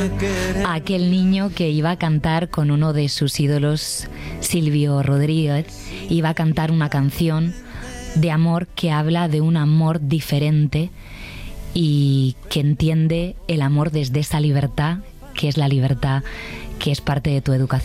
Aquel niño que iba a cantar con uno de sus ídolos, Silvio Rodríguez, iba a cantar una canción de amor que habla de un amor diferente y que entiende el amor desde esa libertad, que es la libertad que es parte de tu educación.